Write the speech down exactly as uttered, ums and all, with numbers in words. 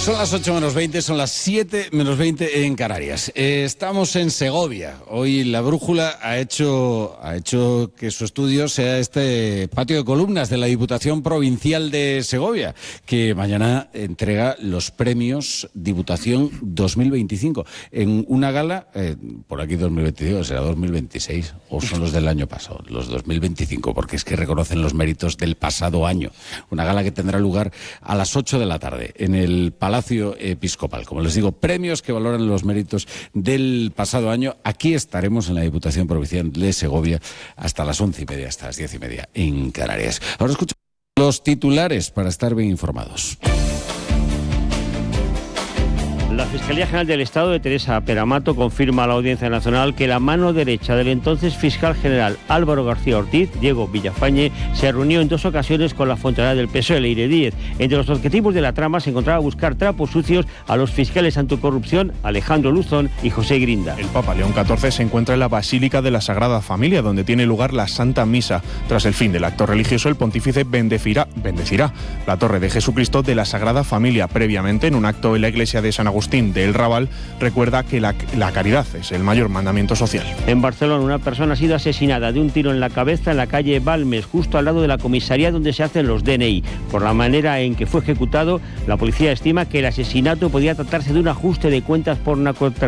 Son las ocho menos veinte, son las siete menos veinte en Canarias. Eh, estamos en Segovia. Hoy la Brújula ha hecho, ha hecho que su estudio sea este patio de columnas de la Diputación Provincial de Segovia, que mañana entrega los premios Diputación dos mil veinticinco. En una gala, eh, por aquí dos mil veinticinco, será dos mil veintiséis, o son los del año pasado, los dos mil veinticinco, porque es que reconocen los méritos del pasado año. Una gala que tendrá lugar a las ocho de la tarde en el Palacio Palacio Episcopal. Como les digo, premios que valoran los méritos del pasado año. Aquí estaremos en la Diputación Provincial de Segovia hasta las once y media, hasta las diez y media en Canarias. Ahora escuchamos los titulares para estar bien informados. La Fiscalía General del Estado de Teresa Peramato confirma a la Audiencia Nacional que la mano derecha del entonces fiscal general Álvaro García Ortiz, Diego Villafañe, se reunió en dos ocasiones con la funcionaria del P S O E, Leire Díez. Entre los objetivos de la trama se encontraba buscar trapos sucios a los fiscales anticorrupción Alejandro Luzón y José Grinda. El Papa León catorce se encuentra en la Basílica de la Sagrada Familia, donde tiene lugar la Santa Misa. Tras el fin del acto religioso, el pontífice bendecirá, bendecirá la Torre de Jesucristo de la Sagrada Familia. Previamente, en un acto en la iglesia de San Agustín de El Raval, recuerda que la, la caridad es el mayor mandamiento social. En Barcelona, una persona ha sido asesinada de un tiro en la cabeza en la calle Balmes, justo al lado de la comisaría donde se hacen los D N I. Por la manera en que fue ejecutado, la policía estima que el asesinato podría tratarse de un ajuste de cuentas por narcotráfico.